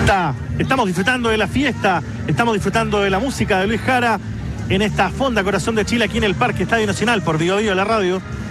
Estamos disfrutando de la fiesta, estamos disfrutando de la música de Luis Jara en esta Fonda Corazón de Chile aquí en el Parque Estadio Nacional por Bio Bio la radio.